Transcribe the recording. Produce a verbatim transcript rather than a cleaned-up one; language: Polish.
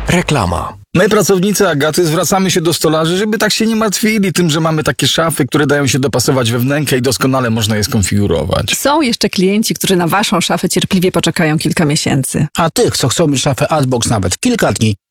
Reklama. My, pracownicy Agaty, zwracamy się do stolarzy, żeby tak się nie martwili tym, że mamy takie szafy, które dają się dopasować we wnękę i doskonale można je skonfigurować. Są jeszcze klienci, którzy na waszą szafę cierpliwie poczekają kilka miesięcy. A tych, co chcą mieć szafę Artbox nawet kilka dni,